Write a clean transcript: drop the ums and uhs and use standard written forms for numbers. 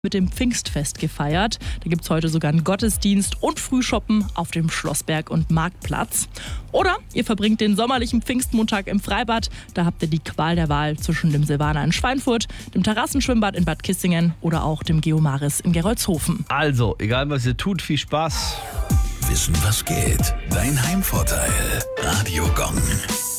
mit dem Pfingstfest gefeiert. Da gibt es heute sogar einen Gottesdienst und Frühshoppen auf dem Schlossberg und Marktplatz. Oder ihr verbringt den sommerlichen Pfingstmontag im Freibad. Da habt ihr die Qual der Wahl zwischen dem Silvaner in Schweinfurt, dem Terrassenschwimmbad in Bad Kissingen oder auch dem Geomaris in Gerolzhofen. Also, egal was ihr tut, viel Spaß. Wissen, was geht. Dein Heimvorteil. Radio Gong.